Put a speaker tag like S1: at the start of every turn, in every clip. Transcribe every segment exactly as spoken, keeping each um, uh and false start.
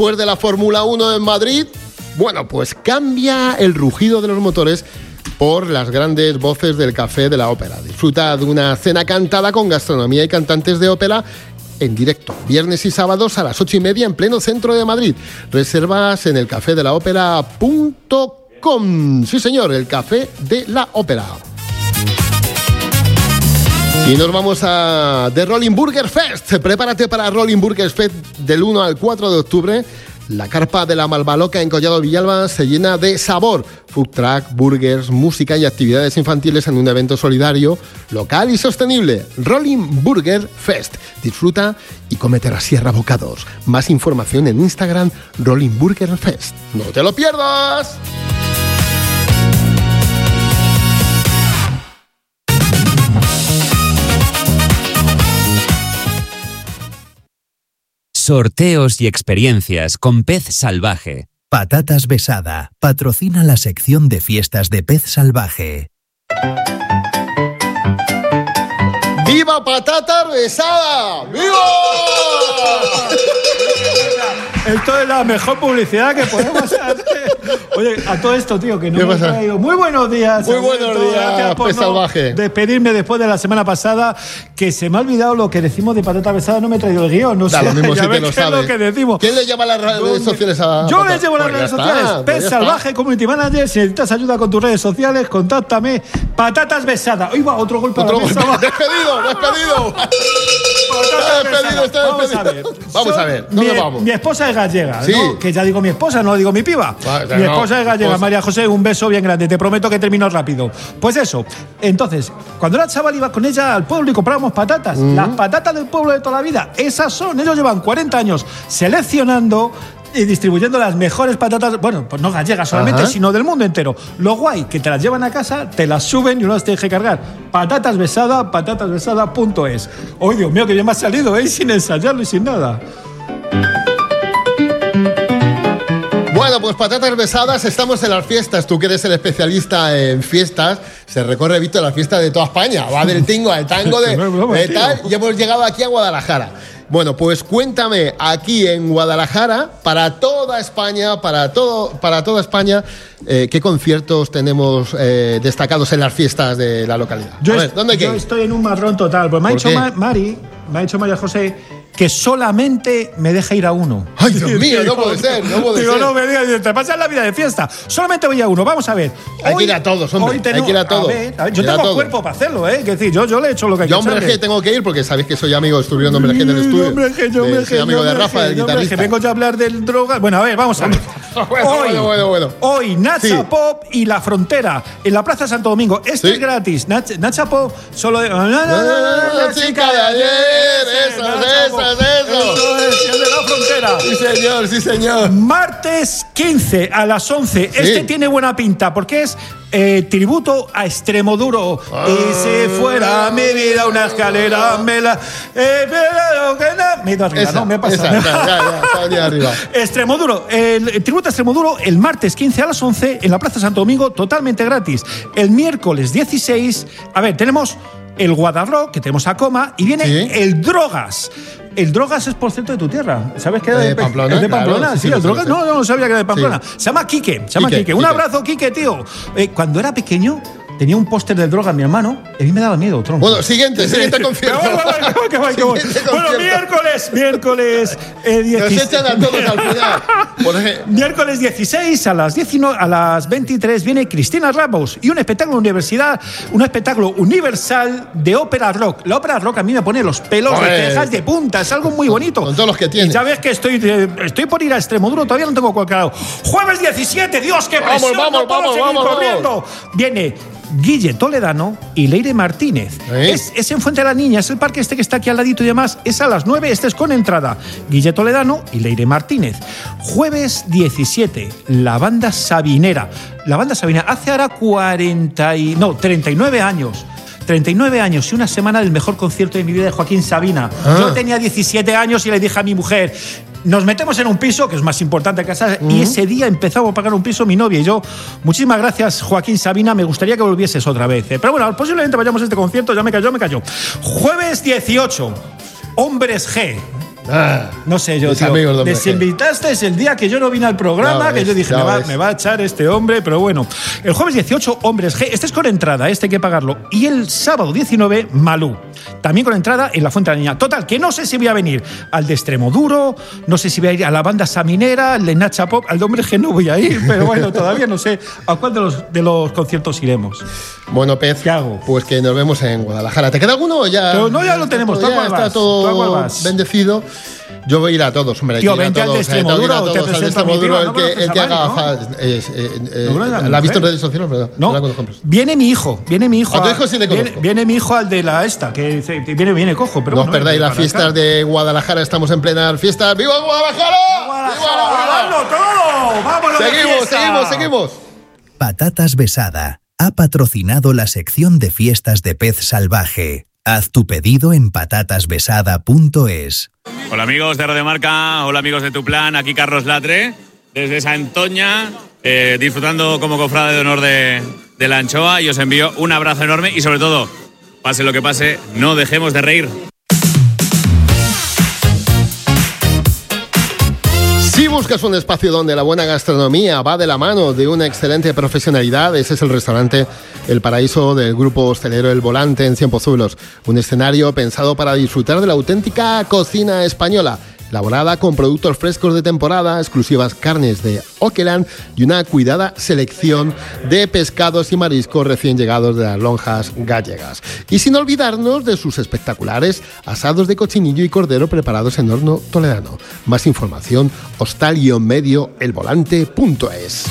S1: Después de la Fórmula uno en Madrid, bueno, pues cambia el rugido de los motores por las grandes voces del Café de la Ópera. Disfruta de una cena cantada con gastronomía y cantantes de ópera en directo, viernes y sábados a las ocho y media en pleno centro de Madrid. Reservas en el café de la ópera punto com. Sí, señor, el Café de la Ópera. Y nos vamos a The Rolling Burger Fest. Prepárate para Rolling Burger Fest del uno al cuatro de octubre. La carpa de la Malvaloca en Collado Villalba se llena de sabor. Food truck, burgers, música y actividades infantiles en un evento solidario, local y sostenible. Rolling Burger Fest. Disfruta y cómete la sierra bocados. Más información en Instagram, Rolling Burger Fest. ¡No te lo pierdas!
S2: Sorteos y experiencias con Pez Salvaje.
S3: Patatas Besada patrocina la sección de fiestas de Pez Salvaje.
S1: ¡Viva Patatas Besada! ¡Viva!
S4: Esto es la mejor publicidad que podemos hacer. Oye, a todo esto, tío, que no me he traído. Muy buenos días.
S1: Muy buenos días,
S4: gracias por
S1: Pez
S4: no
S1: Salvaje.
S4: despedirme después de la semana pasada, que se me ha olvidado lo que decimos de Patata Besada, no me he traído el guión. No
S1: da
S4: sé,
S1: lo mismo
S4: ya
S1: si te
S4: ves
S1: lo
S4: qué es
S1: sabes.
S4: lo que decimos.
S1: ¿Quién le lleva las redes sociales a
S4: Yo
S1: Patata?
S4: les llevo las
S1: Pues
S4: redes
S1: ya
S4: sociales.
S1: está, pues
S4: Pez
S1: ya
S4: Salvaje,
S1: está.
S4: Community Manager. Si necesitas ayuda con tus redes sociales, contáctame. Patatas Besada. Hoy va otro golpe
S1: Otro
S4: a la mesa.
S1: golpe. ¡Despedido! ¡Despedido! Está despedido, está
S4: Vamos
S1: despedido.
S4: a ver.
S1: Vamos a ver, ¿dónde
S4: mi,
S1: vamos?
S4: Mi esposa es gallega,
S1: Sí.
S4: ¿no? Que ya digo mi esposa, no digo mi piba.
S1: Ah,
S4: mi
S1: no,
S4: esposa es gallega,
S1: esposa.
S4: María José, un beso bien grande. Te prometo que termino rápido. Pues eso. Entonces, cuando era chaval iba con ella al pueblo y comprábamos patatas.
S1: Mm.
S4: Las patatas del pueblo de toda la vida. Esas son. Ellos llevan cuarenta años seleccionando y distribuyendo las mejores patatas, bueno, pues no gallegas solamente,
S1: Ajá.
S4: sino del mundo entero. Lo guay, que te las llevan a casa, te las suben y no las tienes que cargar. Patatas Besada, patatasbesada punto es. ¡Oh, Dios mío, que bien me ha salido, eh! Sin ensayarlo y sin nada.
S1: Bueno, pues Patatas Besadas, estamos en las fiestas. Tú que eres el especialista en fiestas, se recorre, Víctor, la fiesta de toda España. Va del tingo al tango de,
S4: No es broma,
S1: de
S4: tío.
S1: tal, y hemos llegado aquí a Guadalajara. Bueno, pues cuéntame, aquí en Guadalajara, para toda España, para todo, para toda España, eh, ¿qué conciertos tenemos eh, destacados en las fiestas de la localidad?
S4: Yo,
S1: A ver,
S4: est-
S1: ¿dónde hay que
S4: yo
S1: ir?
S4: estoy en un marrón total. Pues me ha
S1: ¿Por
S4: dicho
S1: qué?
S4: Ma- Mari, me ha dicho María José, que solamente me deja ir a uno.
S1: Ay, Dios mío, no puede ser, no puede
S4: Digo,
S1: ser.
S4: no me digas, te pasas la vida de fiesta. Solamente voy a uno. Vamos a ver.
S1: Hay que ir a todos, hombre, hay
S4: tenemos-
S1: que ir a todos.
S4: ver, a ver, yo
S1: Ir a
S4: tengo
S1: todos.
S4: cuerpo para hacerlo, ¿eh? Es decir, yo, yo le he hecho lo que hay
S1: Yo,
S4: que
S1: hombre
S4: echarle.
S1: G, tengo que ir porque sabéis que soy amigo, estuvieron hombre G en el estudio.
S4: Hombre G, yo, hombre
S1: De- soy
S4: G,
S1: amigo
S4: yo,
S1: de
S4: hombre
S1: Rafa,
S4: G,
S1: del
S4: yo, hombre G.
S1: guitarrista.
S4: Vengo ya a hablar del droga. Bueno, a ver, vamos a ver.
S1: Bueno,
S4: hoy,
S1: bueno, bueno, bueno.
S4: hoy, Nacha
S1: Sí.
S4: Pop y La Frontera, en la Plaza Santo Domingo. Esto
S1: Sí.
S4: es gratis. Nach- Nacha Pop, solo de...
S1: La chica de ayer, eso,
S4: Nacha
S1: eso,
S4: Pop.
S1: eso.
S4: Eso es, el de La Frontera.
S1: Sí, señor, sí, señor.
S4: Martes quince a las once. Este tiene buena pinta porque es eh, tributo a Extremoduro.
S1: Ah.
S4: Y si fuera mi vida una escalera, me la. Eh, pero que no- me he ido arriba,
S1: Esa,
S4: no me pasa
S1: esa, ya, ya, ya, está bien arriba.
S4: Extremoduro, el, el tributo a Extremoduro el martes quince a las once en la Plaza Santo Domingo, totalmente gratis. El miércoles dieciséis, a ver, tenemos el Guadarrock, que tenemos a Coma, y viene
S1: Sí.
S4: el Drogas. El Drogas es, por cierto, de tu tierra. ¿Sabes qué?
S1: De Pamplona,
S4: Es de
S1: claro,
S4: Pamplona,
S1: sí,
S4: sí,
S1: sí, lo
S4: el
S1: sé,
S4: Drogas.
S1: lo sé.
S4: No, yo no sabía que era de Pamplona.
S1: Sí.
S4: Se llama Quique, se llama
S1: Quique,
S4: Quique. Un
S1: Quique.
S4: abrazo, Quique, tío. Eh, cuando era pequeño, tenía un póster del Drogas, mi hermano, y a mí me daba miedo, tronco.
S1: Bueno, siguiente, siguiente concierto.
S4: Que voy, que voy, que voy, que voy.
S1: Siguiente
S4: Bueno,
S1: concierto.
S4: miércoles, miércoles eh,
S1: Nos
S4: dieciséis.
S1: echan a todos al final. Por ejemplo,
S4: Miércoles dieciséis a las diecinueve, a las veintitrés viene Cristina Ramos y un espectáculo universidad, un espectáculo universal de ópera rock. La ópera rock a mí me pone los pelos de
S1: Joder.
S4: cejas de punta, es algo muy bonito.
S1: con todos los que tienes.
S4: Y ya ves que estoy, eh, estoy por ir a Extremoduro, todavía no tengo cualquier lado. Jueves diecisiete, Dios, qué
S1: Vamos,
S4: presión,
S1: vamos,
S4: no puedo
S1: vamos,
S4: seguir
S1: vamos, vamos.
S4: corriendo. Viene Guille Toledano y Leire Martínez.
S1: ¿Eh?
S4: Es, es en Fuente de la Niña, es el parque este que está aquí al ladito y demás. Es a las nueve, este es con entrada. Guille Toledano y Leire Martínez. Jueves diecisiete, la banda Sabinera. La banda Sabinera hace ahora cuarenta y, no, treinta y nueve años. treinta y nueve años y una semana del mejor concierto de mi vida de Joaquín Sabina.
S1: Ah.
S4: Yo tenía diecisiete años y le dije a mi mujer, nos metemos en un piso, que es más importante que casar,
S1: Mm.
S4: y ese día empezamos a pagar un piso mi novia y yo. Muchísimas gracias, Joaquín Sabina, me gustaría que volvieses otra vez. ¿eh? Pero bueno, posiblemente vayamos a este concierto, ya me cayó, me cayó. Jueves dieciocho, Hombres G.
S1: Ah,
S4: no sé yo, tío. Desinvitaste el día que yo no vine al programa, no, que yo dije, me va, me va a echar este hombre, pero bueno. El jueves dieciocho, Hombres G. Este es con entrada, este hay que pagarlo. Y el sábado diecinueve, Malú. También con entrada en la Fuente de la Niña. Total, que no sé si voy a venir al de Extremoduro, no sé si voy a ir a la banda Saminera, al de Nacha Pop, al de Hombres G no voy a ir, pero bueno, todavía no sé a cuál de los, de los conciertos iremos.
S1: Bueno, Pez, ¿qué hago? Pues que nos vemos en Guadalajara. ¿Te queda alguno o ya?
S4: Pero no, ya lo tenemos.
S1: Ya está, está todo bendecido. Yo voy a ir a todos, hombre.
S4: Tío, vente al de Extremoduro,
S1: al de Extremoduro, el que, el que haga. ¿No? Eh, eh, eh, ¿La has visto en redes sociales?
S4: No. no. Viene mi hijo, viene mi hijo.
S1: ¿A tu hijo sí le conozco?
S4: Viene, viene mi hijo al de la esta, que viene, viene cojo. Pero
S1: no os
S4: bueno,
S1: perdáis las fiestas acá. de Guadalajara, estamos en plena fiesta. ¡Viva Guadalajara!
S4: ¡Guadalajara! ¡Viva todo! ¡Vámonos!
S1: Seguimos, seguimos, seguimos.
S3: Patatas Besada ha patrocinado la sección de fiestas de Pez Salvaje. Haz tu pedido en patatas besada punto es.
S5: Hola amigos de Radio Marca, hola amigos de Tu Plan, aquí Carlos Latre, desde Santoña, eh, disfrutando como cofrade de honor de, de la anchoa, y os envío un abrazo enorme y sobre todo, pase lo que pase, no dejemos de reír.
S1: Si buscas un espacio donde la buena gastronomía va de la mano de una excelente profesionalidad, ese es el restaurante El Paraíso del grupo hostelero El Volante en Cienpozuelos. Un escenario pensado para disfrutar de la auténtica cocina española, elaborada con productos frescos de temporada, exclusivas carnes de Oqueland y una cuidada selección de pescados y mariscos recién llegados de las lonjas gallegas. Y sin olvidarnos de sus espectaculares asados de cochinillo y cordero preparados en horno toledano. Más información, hostal-medio elvolante punto es.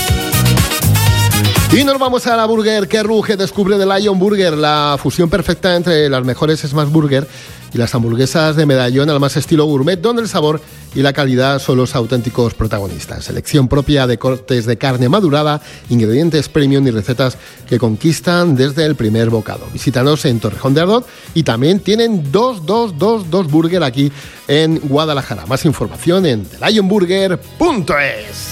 S1: Y nos vamos a la Burger que ruge. Descubre The Lion Burger, la fusión perfecta entre las mejores Smash Burger y las hamburguesas de medallón al más estilo gourmet, donde el sabor y la calidad son los auténticos protagonistas. Selección propia de cortes de carne madurada, ingredientes premium y recetas que conquistan desde el primer bocado. Visítanos en Torrejón de Ardoz y también tienen dos, dos, dos, dos burger aquí en Guadalajara. Más información en the lion burger punto es.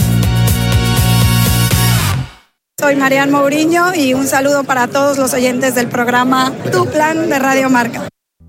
S6: Soy Marian Mourinho y un saludo para todos los oyentes del programa Tu Plan de Radio Marca.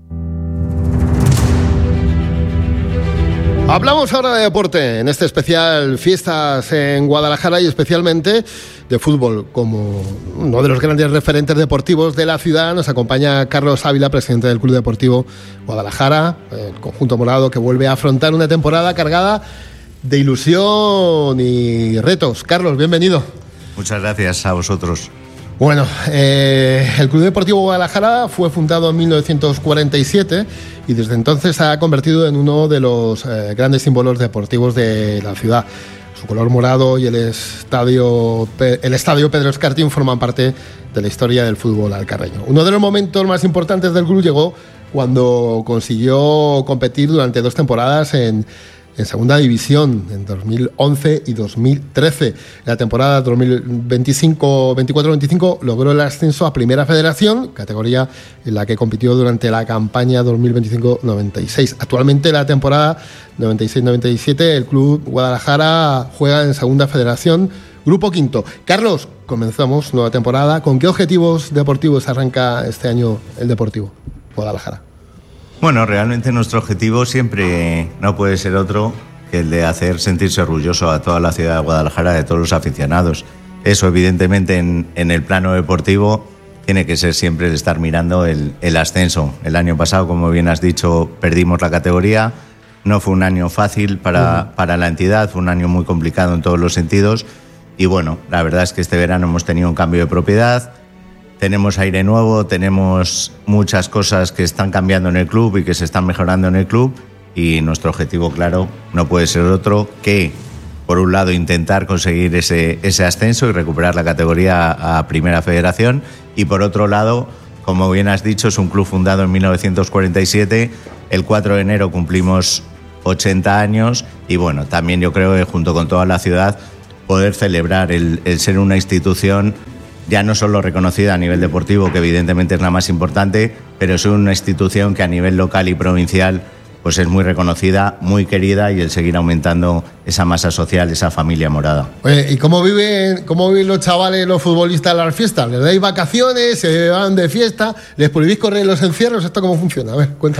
S1: Hablamos ahora de deporte, en este especial Fiestas en Guadalajara y especialmente de fútbol. Como uno de los grandes referentes deportivos de la ciudad nos acompaña Carlos Ávila, presidente del Club Deportivo Guadalajara, el conjunto morado que vuelve a afrontar una temporada cargada de ilusión y retos. Carlos, bienvenido.
S7: Muchas gracias a vosotros.
S1: Bueno, eh, el Club Deportivo Guadalajara fue fundado en mil novecientos cuarenta y siete y desde entonces se ha convertido en uno de los eh, grandes símbolos deportivos de la ciudad. Su color morado y el estadio, el estadio Pedro Escartín forman parte de la historia del fútbol alcarreño. Uno de los momentos más importantes del club llegó cuando consiguió competir durante dos temporadas en en segunda división en dos mil once y dos mil trece. La temporada dos mil veinticuatro veinticinco logró el ascenso a Primera Federación, categoría en la que compitió durante la campaña dos mil veinticinco noventa y seis. Actualmente la temporada noventa y seis noventa y siete el Club Guadalajara juega en Segunda Federación, Grupo Quinto. Carlos, comenzamos nueva temporada. ¿Con qué objetivos deportivos arranca este año el Deportivo Guadalajara?
S7: Bueno, realmente nuestro objetivo siempre no puede ser otro que el de hacer sentirse orgulloso a toda la ciudad de Guadalajara, de todos los aficionados. Eso, evidentemente, en, en el plano deportivo tiene que ser siempre el estar mirando el, el ascenso. El año pasado, como bien has dicho, perdimos la categoría. No fue un año fácil para, uh-huh. para la entidad, fue un año muy complicado en todos los sentidos. Y bueno, la verdad es que este verano hemos tenido un cambio de propiedad. Tenemos aire nuevo, tenemos muchas cosas que están cambiando en el club y que se están mejorando en el club, y nuestro objetivo, claro, no puede ser otro que, por un lado, intentar conseguir ese, ese ascenso y recuperar la categoría a Primera Federación, y por otro lado, como bien has dicho, es un club fundado en mil novecientos cuarenta y siete, el cuatro de enero cumplimos ochenta años, y bueno, también yo creo que junto con toda la ciudad poder celebrar el, el ser una institución ya no solo reconocida a nivel deportivo, que evidentemente es la más importante, pero es una institución que a nivel local y provincial pues es muy reconocida, muy querida, y el seguir aumentando esa masa social, esa familia morada.
S1: Oye, ¿y cómo viven, cómo viven los chavales, los futbolistas las fiestas? ¿Les dais vacaciones? ¿Se van de fiesta? ¿Les prohibís correr en los encierros? ¿Esto cómo funciona? A ver, cuéntame.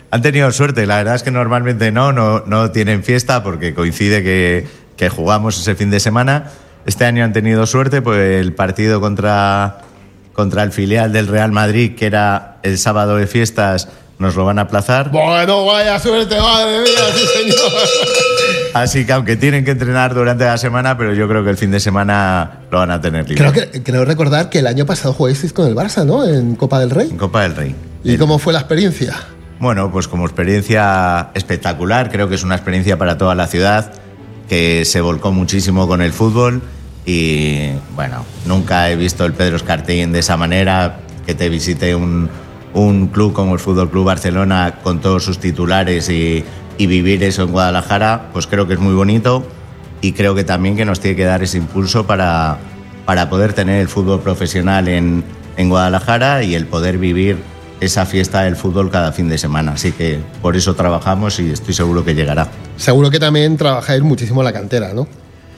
S7: Han tenido suerte, la verdad es que normalmente no, no, no tienen fiesta porque coincide que, que jugamos ese fin de semana. Este año han tenido suerte, pues el partido contra, contra el filial del Real Madrid, que era el sábado de fiestas, nos lo van a aplazar.
S1: Bueno, vaya suerte, madre mía, sí señor.
S7: Así que aunque tienen que entrenar durante la semana, pero yo creo que el fin de semana lo van a tener libre.
S1: Creo, que, creo recordar que el año pasado jugasteis con el Barça, ¿no? En Copa del Rey.
S7: En Copa del Rey.
S1: ¿Y
S7: el...
S1: cómo fue la experiencia?
S7: Bueno, pues como experiencia espectacular, creo que es una experiencia para toda la ciudad, que se volcó muchísimo con el fútbol y, bueno, nunca he visto el Pedro Escartín de esa manera, que te visite un, un club como el Fútbol Club Barcelona con todos sus titulares y, y vivir eso en Guadalajara, pues creo que es muy bonito y creo que también que nos tiene que dar ese impulso para, para poder tener el fútbol profesional en, en Guadalajara y el poder vivir esa fiesta del fútbol cada fin de semana. Así que por eso trabajamos y estoy seguro que llegará.
S1: Seguro que también trabajáis muchísimo la cantera, ¿no?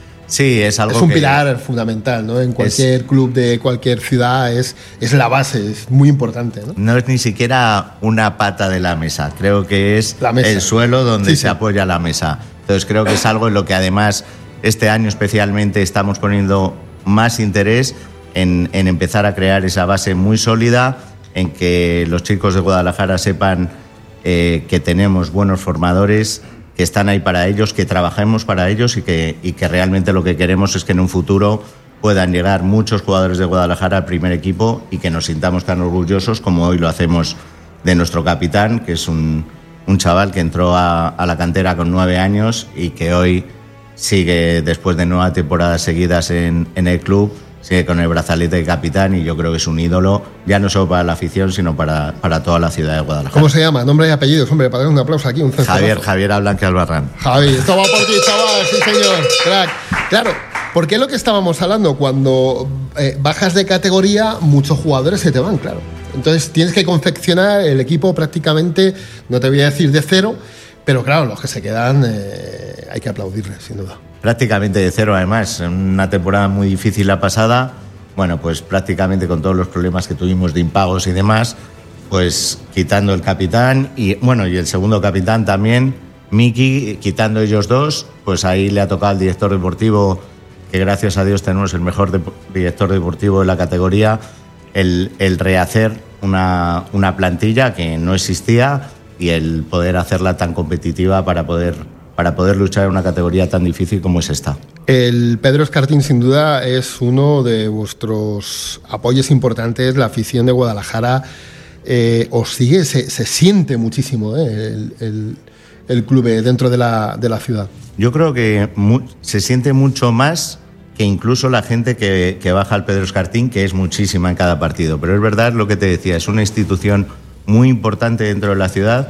S7: Sí, es algo
S1: Es un
S7: que
S1: pilar fundamental, ¿no? En cualquier es, club de cualquier ciudad es, es la base, es muy importante, ¿no?
S7: No es ni siquiera una pata de la mesa, creo que es
S1: la mesa.
S7: El suelo donde
S1: sí,
S7: se
S1: sí.
S7: apoya la mesa. Entonces creo que es algo en lo que además este año especialmente estamos poniendo más interés en, en empezar a crear esa base muy sólida, en que los chicos de Guadalajara sepan eh, que tenemos buenos formadores, que están ahí para ellos, que trabajemos para ellos y que, y que realmente lo que queremos es que en un futuro puedan llegar muchos jugadores de Guadalajara al primer equipo y que nos sintamos tan orgullosos como hoy lo hacemos de nuestro capitán, que es un, un chaval que entró a, a la cantera con nueve años y que hoy sigue, después de nueve temporadas seguidas en, en el club, sigue con el brazalete de capitán y yo creo que es un ídolo, ya no solo para la afición, sino para, para toda la ciudad de Guadalajara.
S1: ¿Cómo se llama? Nombre y apellidos, hombre, para dar un aplauso aquí, un censurazo.
S7: Javier, Javier Ablanque Albarrán.
S1: Javi, esto va por ti, chaval, sí señor, crack. Claro, porque es lo que estábamos hablando, cuando eh, bajas de categoría, muchos jugadores se te van, claro. Entonces tienes que confeccionar el equipo prácticamente, no te voy a decir de cero, pero claro, los que se quedan eh, hay que aplaudirles, sin duda.
S7: Prácticamente de cero, además. Una temporada muy difícil la pasada. Bueno, pues prácticamente con todos los problemas que tuvimos de impagos y demás, pues quitando el capitán y, bueno, y el segundo capitán también, Miki, quitando ellos dos, pues ahí le ha tocado al director deportivo, que gracias a Dios tenemos el mejor de- director deportivo de la categoría, el, el rehacer una, una plantilla que no existía y el poder hacerla tan competitiva para poder... para poder luchar en una categoría tan difícil como es esta.
S1: El Pedro Escartín, sin duda, es uno de vuestros apoyos importantes. La afición de Guadalajara eh, os sigue, se, se siente muchísimo eh, el, el, el club dentro de la, de la ciudad.
S7: Yo creo que mu- se siente mucho más que incluso la gente que, que baja al Pedro Escartín, que es muchísima en cada partido. Pero es verdad lo que te decía, es una institución muy importante dentro de la ciudad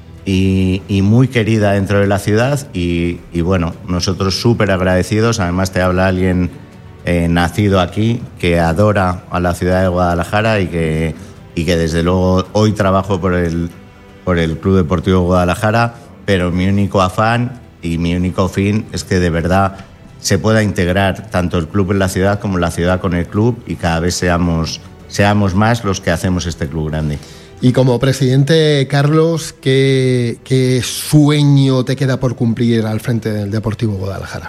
S7: y, y muy querida dentro de la ciudad y, y bueno, nosotros súper agradecidos. Además te habla alguien eh, nacido aquí, que adora a la ciudad de Guadalajara y que, y que desde luego hoy trabajo por el, por el Club Deportivo Guadalajara, pero mi único afán y mi único fin es que de verdad se pueda integrar tanto el club en la ciudad como la ciudad con el club y cada vez seamos, seamos más los que hacemos este club grande.
S1: Y como presidente, Carlos, ¿qué, qué sueño te queda por cumplir al frente del Deportivo Guadalajara?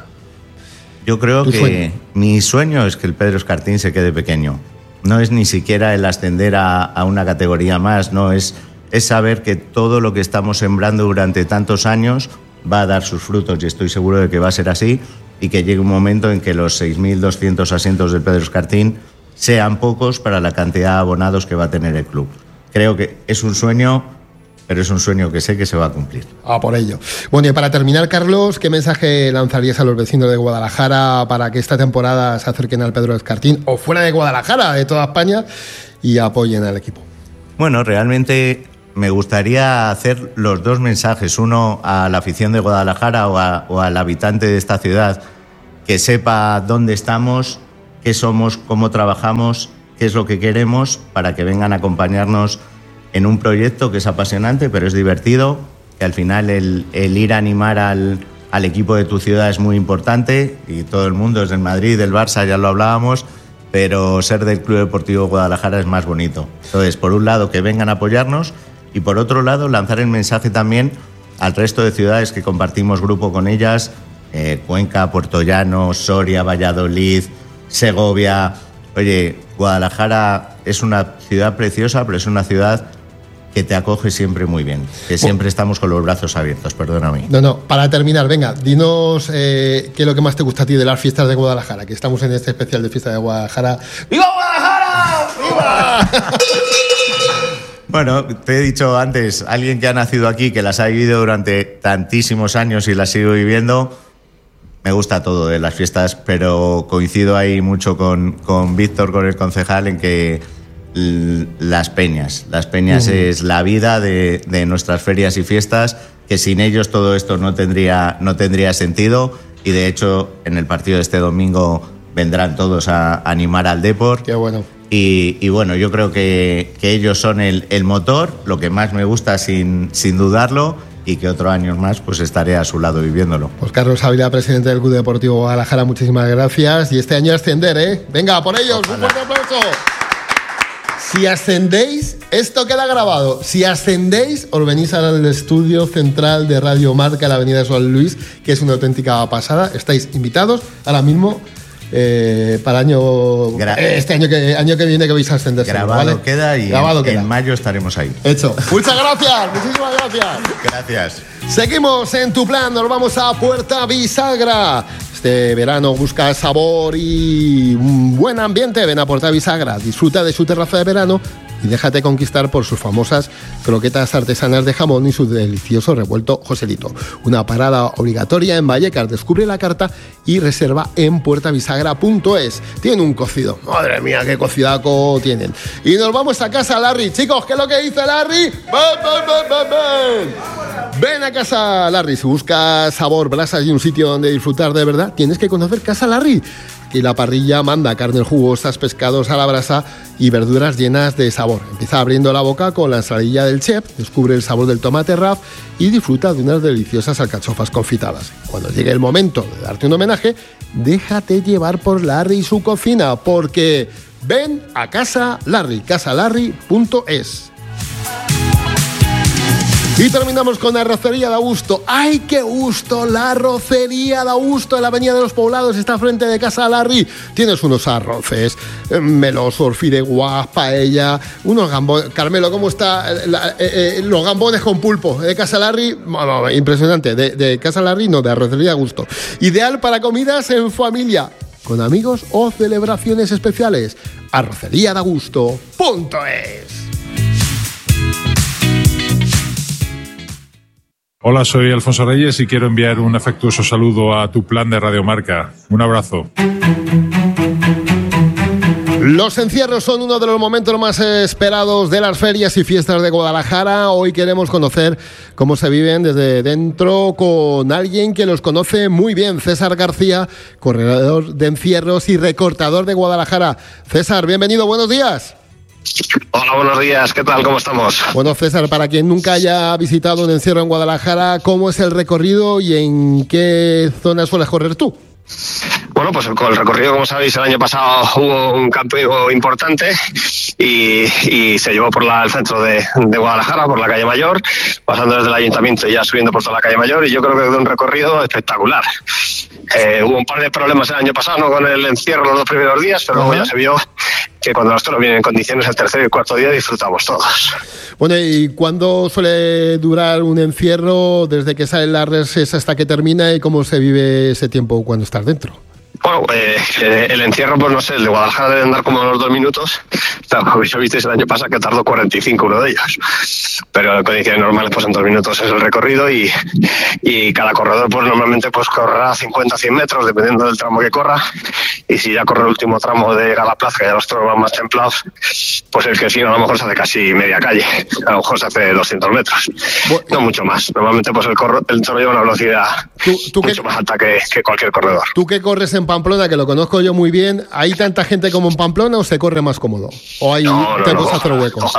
S7: Yo creo
S1: ¿Tu
S7: que
S1: sueño?
S7: mi sueño es que el Pedro Escartín se quede pequeño. No es ni siquiera el ascender a, a una categoría más, no, es, es saber que todo lo que estamos sembrando durante tantos años va a dar sus frutos y estoy seguro de que va a ser así y que llegue un momento en que los seis mil doscientos asientos del Pedro Escartín sean pocos para la cantidad de abonados que va a tener el club. Creo que es un sueño, pero es un sueño que sé que se va a cumplir.
S1: Ah, por ello. Bueno, y para terminar, Carlos, ¿qué mensaje lanzarías a los vecinos de Guadalajara para que esta temporada se acerquen al Pedro Escartín o fuera de Guadalajara, de toda España, y apoyen al equipo?
S7: Bueno, realmente me gustaría hacer los dos mensajes, uno a la afición de Guadalajara o, a, o al habitante de esta ciudad, que sepa dónde estamos, qué somos, cómo trabajamos, qué es lo que queremos, para que vengan a acompañarnos en un proyecto que es apasionante, pero es divertido, que al final el, el ir a animar al, al equipo de tu ciudad es muy importante, y todo el mundo es del Madrid, del Barça, ya lo hablábamos, pero ser del Club Deportivo Guadalajara es más bonito. Entonces, por un lado, que vengan a apoyarnos, Y por otro lado, lanzar el mensaje también al resto de ciudades que compartimos grupo con ellas, eh, Cuenca, Puerto Llano, Soria, Valladolid, Segovia. Oye, Guadalajara es una ciudad preciosa, pero es una ciudad que te acoge siempre muy bien, que siempre estamos con los brazos abiertos, perdóname.
S1: No, no, para terminar, venga, dinos eh, qué es lo que más te gusta a ti de las fiestas de Guadalajara, que estamos en este especial de fiesta de Guadalajara. ¡Viva Guadalajara! ¡Viva!
S7: Bueno, te he dicho antes, alguien que ha nacido aquí, que las ha vivido durante tantísimos años y las sigo viviendo, me gusta todo de las fiestas, pero coincido ahí mucho con, con Víctor, con el concejal, en que las peñas. Las peñas uh-huh. es la vida de, de nuestras ferias y fiestas, que sin ellos todo esto no tendría, no tendría sentido, y de hecho en el partido de este domingo vendrán todos a animar al Depor.
S1: Qué bueno.
S7: Y, y bueno, yo creo que, que ellos son el, el motor, lo que más me gusta sin, sin dudarlo, y que otro año más pues estaré a su lado viviéndolo.
S1: Pues Carlos Ávila, presidente del Club Deportivo Guadalajara, muchísimas gracias, y este año ascender, ¿eh? Venga, por ellos, ojalá. Un fuerte aplauso. Si ascendéis, esto queda grabado. Si ascendéis, os venís al estudio central de Radio Marca, en la avenida San Luis, que es una auténtica pasada. Estáis invitados ahora mismo eh, para año Gra- este año que año que viene que vais a ascender.
S7: Grabado ¿vale? queda y grabado en, queda. en mayo estaremos ahí.
S1: Hecho. Muchas gracias, muchísimas gracias.
S7: Gracias.
S1: Seguimos en Tu Plan, nos vamos a Puerta Bisagra. Este verano busca sabor y un buen ambiente. Ven a Puerta Bisagra, disfruta de su terraza de verano y déjate conquistar por sus famosas croquetas artesanas de jamón y su delicioso revuelto Joselito. Una parada obligatoria en Vallecas. Descubre la carta y reserva en puerta bisagra punto es. Tiene un cocido. Madre mía, qué cocidaco tienen. Y nos vamos a Casa Larry. Chicos, ¿qué es lo que dice Larry? ¡Ven, ven, ven, ven, ven! Ven a Casa Larry. Si buscas sabor, brasas y un sitio donde disfrutar de verdad, tienes que conocer Casa Larry. Aquí la parrilla manda carnes jugosas, pescados a la brasa y verduras llenas de sabor. Empieza abriendo la boca con la ensaladilla del chef, descubre el sabor del tomate raf y disfruta de unas deliciosas alcachofas confitadas. Cuando llegue el momento de darte un homenaje, déjate llevar por Larry y su cocina, porque ven a Casa Larry, casa larry punto es. Y terminamos con la Arrocería de Augusto. ¡Ay, qué gusto! La Arrocería de Augusto en la Avenida de los Poblados está frente de Casa Larry. Tienes unos arroces, melosos, fideuás, paella, unos gambones. Carmelo, ¿cómo está la, eh, eh, los gambones con pulpo de Casa Larry? Bueno, impresionante. De, de Casa Larry, no, de Arrocería de Augusto. Ideal para comidas en familia, con amigos o celebraciones especiales. arrocería de augusto punto es.
S8: Hola, soy Alfonso Reyes y quiero enviar un afectuoso saludo a Tu Plan de Radio Marca. Un abrazo.
S1: Los encierros son uno de los momentos más esperados de las ferias y fiestas de Guadalajara. Hoy queremos conocer cómo se viven desde dentro con alguien que los conoce muy bien, César García, corredor de encierros y recortador de Guadalajara. César, bienvenido, buenos días.
S9: Hola, buenos días, ¿qué tal? ¿Cómo estamos?
S1: Bueno, César, para quien nunca haya visitado un encierro en Guadalajara, ¿cómo es el recorrido y en qué zona sueles correr tú?
S9: Bueno, pues el, el recorrido, como sabéis, el año pasado hubo un cambio importante y, y se llevó por la, el centro de, de Guadalajara, por la calle Mayor, pasando desde el ayuntamiento y ya subiendo por toda la calle Mayor, y yo creo que de un recorrido espectacular. Eh, hubo un par de problemas el año pasado, ¿no?, con el encierro los dos primeros días, pero luego ya se vio que cuando los toros vienen en condiciones el tercer y el cuarto día disfrutamos todos.
S1: Bueno, ¿y cuándo suele durar un encierro desde que salen las reses hasta que termina y cómo se vive ese tiempo cuando estás dentro?
S9: Bueno, eh, el encierro, pues no sé, el de Guadalajara debe andar como unos dos minutos. Claro, yo visteis el año pasado que tardó cuarenta y cinco uno de ellos. Pero en condiciones normales, pues en dos minutos es el recorrido y, y cada corredor, pues normalmente pues correrá cincuenta a cien metros, dependiendo del tramo que corra. Y si ya corre el último tramo de llegar a la plaza, que ya los toros van más templados, pues el que sigue a lo mejor se hace casi media calle. A lo mejor se hace doscientos metros. Bueno, no mucho más. Normalmente pues el, corro, el toro lleva una velocidad ¿tú, tú mucho que, más alta que, que cualquier corredor.
S1: ¿Tú que corres en Pamplona, que lo conozco yo muy bien, hay tanta gente como en Pamplona o se corre más cómodo? ¿O hay
S9: no, no,
S1: te
S9: no,
S1: puedes hacer hueco?
S9: Ojalá.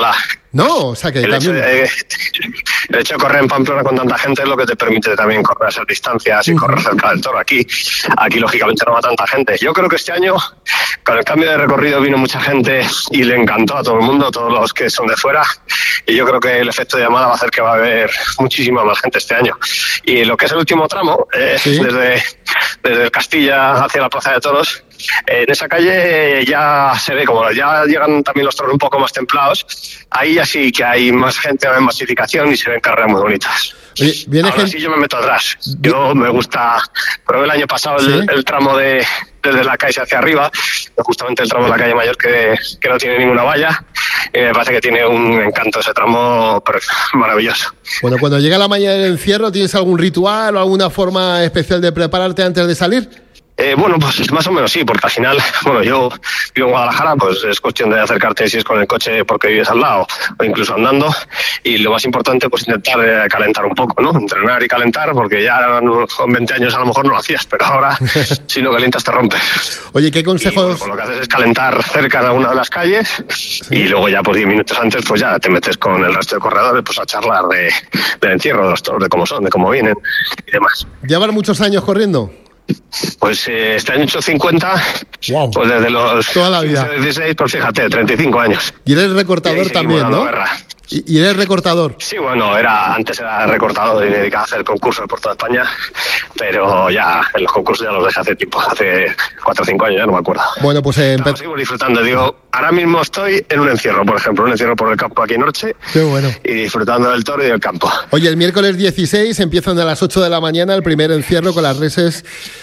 S1: No, o sea que
S9: el
S1: también...
S9: hecho de, el hecho de correr en Pamplona con tanta gente es lo que te permite también correr esas distancias y uh-huh. correr cerca del toro. Aquí, aquí lógicamente no va tanta gente. Yo creo que este año, con el cambio de recorrido, vino mucha gente y le encantó a todo el mundo, a todos los que son de fuera. Y yo creo que el efecto de llamada va a hacer que va a haber muchísima más gente este año. Y lo que es el último tramo, eh, ¿sí? desde, desde el Castilla hacia la Plaza de Toros, eh, en esa calle ya se ve, como ya llegan también los toros un poco más templados, ahí ya sí que hay más gente, hay masificación y se ven carreras muy bonitas.
S1: Oye, viene
S9: Ahora
S1: gente...
S9: sí yo me meto atrás. Yo me gusta, probé el año pasado ¿sí? el, el tramo de desde la calle hacia arriba, justamente el tramo de la calle Mayor que, que no tiene ninguna valla, y me parece que tiene un encanto ese tramo maravilloso.
S1: Bueno, cuando llega la mañana del encierro, ¿tienes algún ritual o alguna forma especial de prepararte antes de salir?
S9: Eh, bueno, pues más o menos sí, porque al final, bueno, yo vivo en Guadalajara, pues es cuestión de acercarte si es con el coche porque vives al lado o incluso andando, y lo más importante pues intentar eh, calentar un poco, ¿no? Entrenar y calentar, porque ya con veinte años a lo mejor no lo hacías, pero ahora si no calientas te rompes.
S1: Oye, ¿qué consejos?
S9: Y, bueno, pues lo que haces es calentar cerca de alguna de las calles sí. y luego ya pues diez minutos antes pues ya te metes con el resto de corredores pues a charlar de, del encierro, de los toros, de cómo son, de cómo vienen y demás.
S1: ¿Llevan muchos años corriendo?
S9: Pues eh, este año he hecho cincuenta, wow. Pues desde los
S1: toda la vida.
S9: dieciséis, pues fíjate, treinta y cinco años.
S1: Y eres recortador también, ¿no? Y, y eres recortador.
S9: Sí, bueno, era antes era recortador y me dedicaba a hacer concursos por toda España, pero ya en los concursos ya los dejé hace tiempo, hace cuatro o cinco años, ya no me acuerdo.
S1: Bueno, pues eh,
S9: empe- sigo disfrutando, digo, ahora mismo estoy en un encierro, por ejemplo, un encierro por el campo aquí en Orche.
S1: Qué bueno.
S9: Y disfrutando del toro y del campo.
S1: Oye, el miércoles dieciséis empiezan a las ocho de la mañana el primer encierro con las reses.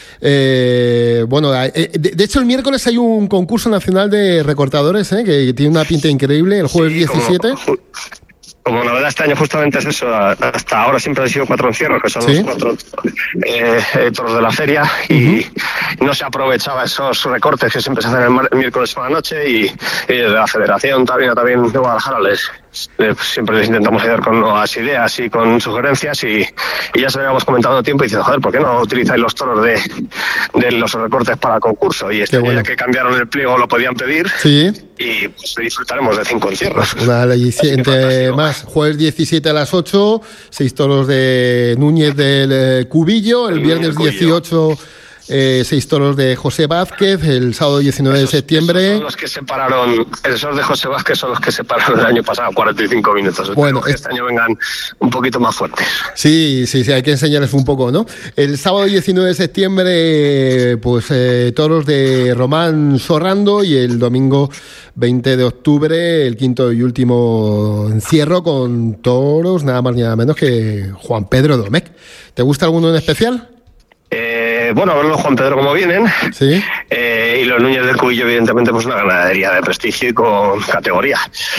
S1: Eh, bueno, eh, de, de hecho el miércoles hay un concurso nacional de recortadores eh, que tiene una pinta increíble, el jueves sí, diecisiete.
S9: Como, como novedad este año justamente es eso, hasta ahora siempre han sido cuatro encierros, que son ¿sí? los cuatro eh, eh, toros de la feria, y uh-huh. no se aprovechaba esos recortes que siempre se hacen el, mar- el miércoles por la noche, y, y desde la federación también, también de Guadalajara les, les, siempre les intentamos ayudar con nuevas ideas y con sugerencias, y, y ya se lo habíamos comentado tiempo y diciendo, joder, ¿por qué no utilizáis los toros de, de los recortes para concurso? Y este bueno. año que cambiaron el pliego lo podían pedir,
S1: sí.
S9: y pues disfrutaremos de cinco encierros.
S1: Una aliciente más. Jueves diecisiete a las ocho, seis toros de Núñez del eh, Cubillo, el viernes dieciocho eh, seis toros de José Vázquez, el sábado diecinueve de septiembre.
S9: Esos son los que separaron, esos de José Vázquez son los que separaron el año pasado, cuarenta y cinco minutos.
S1: Bueno,
S9: que este año vengan un poquito más fuertes.
S1: Sí, sí, sí, hay que enseñarles un poco, ¿no? El sábado diecinueve de septiembre, pues eh, toros de Román Sorrando, y el domingo veinte de octubre, el quinto y último encierro con toros, nada más ni nada menos que Juan Pedro Domecq. ¿Te gusta alguno en especial?
S9: Eh, bueno, a ver los Juan Pedro cómo vienen.
S1: Sí.
S9: Eh, y los Núñez del Cubillo, evidentemente, pues una ganadería de prestigio y con categoría.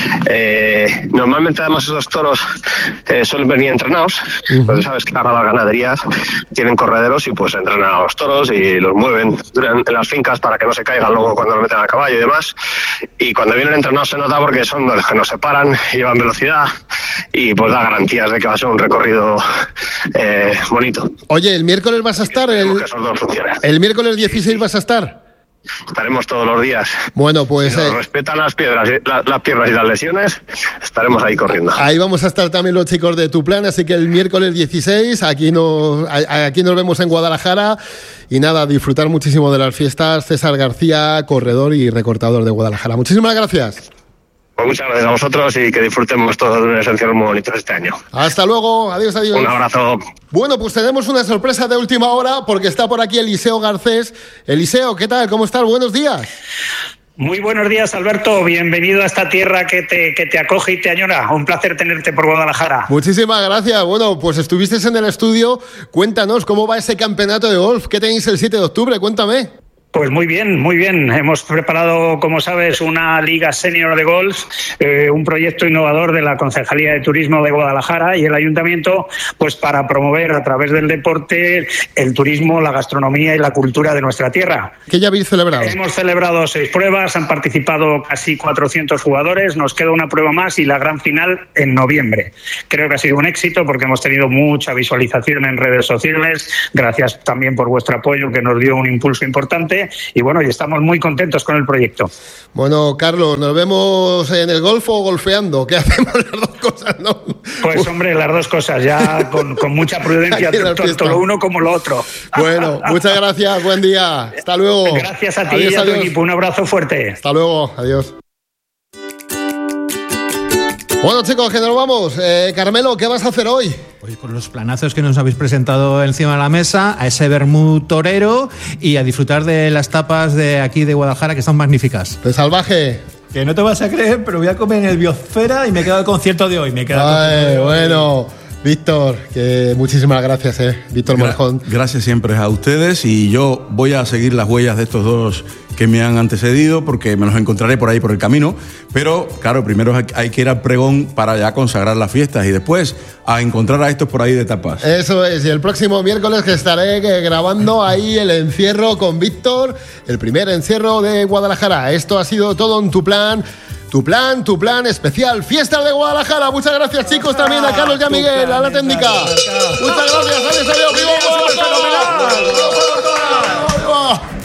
S9: Eh, normalmente, además, esos toros eh, suelen venir entrenados. Uh-huh. Pues sabes que ahora las ganaderías tienen correderos y pues entrenan a los toros y los mueven en las fincas para que no se caigan luego cuando los meten a caballo y demás. Y cuando vienen entrenados se nota porque son los que nos separan, llevan velocidad y pues da garantías de que va a ser un recorrido eh, bonito.
S1: Oye, el miércoles vas a estar, el, el miércoles dieciséis vas a estar.
S9: Estaremos todos los días.
S1: Bueno, pues
S9: si nos
S1: eh,
S9: respetan las piedras, la, las piernas y las lesiones, estaremos ahí corriendo.
S1: Ahí vamos a estar también los chicos de Tu Plan, así que el miércoles dieciséis aquí nos, aquí nos vemos en Guadalajara. Y nada, disfrutar muchísimo de las fiestas. César García, corredor y recortador de Guadalajara. Muchísimas gracias.
S9: Pues muchas gracias a vosotros y que disfrutemos todos de unos encierros muy bonitos este año.
S1: Hasta luego, adiós, adiós.
S9: Un abrazo.
S1: Bueno, pues tenemos una sorpresa de última hora porque está por aquí Eliseo Garcés. Eliseo, ¿qué tal? ¿Cómo estás? Buenos días.
S10: Muy buenos días, Alberto. Bienvenido a esta tierra que te, que te acoge y te añora. Un placer tenerte por Guadalajara.
S1: Muchísimas gracias. Bueno, pues estuviste en el estudio. Cuéntanos, ¿cómo va ese campeonato de golf? ¿Qué tenéis el siete de octubre? Cuéntame.
S10: Pues muy bien, muy bien. Hemos preparado, como sabes, una liga senior de golf, eh, un proyecto innovador de la Concejalía de Turismo de Guadalajara y el Ayuntamiento, pues para promover a través del deporte el turismo, la gastronomía y la cultura de nuestra tierra.
S1: ¿Qué ya habéis celebrado?
S10: Hemos celebrado seis pruebas, han participado casi cuatrocientos jugadores, nos queda una prueba más y la gran final en noviembre. Creo que ha sido un éxito porque hemos tenido mucha visualización en redes sociales, gracias también por vuestro apoyo que nos dio un impulso importante. adelante y bueno, y estamos muy contentos con el proyecto.
S1: Bueno, Carlos, ¿nos vemos en el golf o golfeando? ¿Qué hacemos las dos cosas, no?
S10: Pues hombre, las dos cosas, ya con, con mucha prudencia, tanto lo uno como lo otro.
S1: Bueno, muchas gracias, buen día, hasta luego.
S10: Gracias a ti
S1: adiós,
S10: y a tu
S1: adiós.
S10: equipo, un abrazo fuerte.
S1: Hasta luego, adiós. Bueno, chicos, que nos vamos. Eh, Carmelo, ¿qué vas a hacer hoy?
S4: Hoy con los planazos que nos habéis presentado encima de la mesa, a ese vermú torero y a disfrutar de las tapas de aquí de Guadalajara, que son magníficas.
S1: De salvaje.
S4: Que no te vas a creer, pero voy a comer en el Biosfera y me queda el concierto de hoy. Me queda
S1: Ay, bueno, Víctor, que muchísimas gracias, eh. Víctor Morejón.
S11: Gracias siempre a ustedes y yo voy a seguir las huellas de estos dos que me han antecedido porque me los encontraré por ahí por el camino, pero claro, primero hay que ir al pregón para ya consagrar las fiestas y después a encontrar a estos por ahí de tapas.
S1: Eso es, y el próximo miércoles que estaré grabando ahí el encierro con Víctor, el primer encierro de Guadalajara. Esto ha sido todo en Tu Plan. Tu plan, tu plan especial, Fiestas de Guadalajara. Muchas gracias, chicos, también a Carlos y a Miguel, a la técnica. Muchas gracias, adiós, adiós, viva Guadalajara.